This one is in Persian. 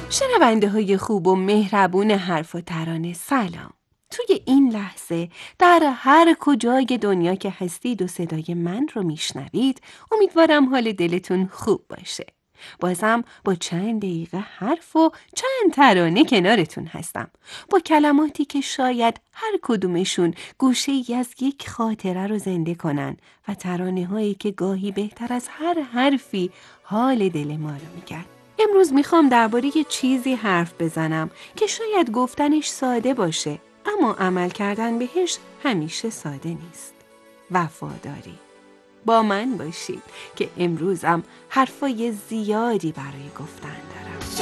شنونده های خوب و مهربون حرف و ترانه، سلام. توی این لحظه در هر کجای دنیا که هستید و صدای من رو میشنوید، امیدوارم حال دلتون خوب باشه. بازم با چند دقیقه حرف و چند ترانه کنارتون هستم، با کلماتی که شاید هر کدومشون گوشه ای از یک خاطره رو زنده کنن و ترانه هایی که گاهی بهتر از هر حرفی حال دل ما رو میگن. امروز میخوام درباره یه چیزی حرف بزنم که شاید گفتنش ساده باشه، اما عمل کردن بهش همیشه ساده نیست. وفاداری. با من باشید که امروزم حرفای زیادی برای گفتن دارم.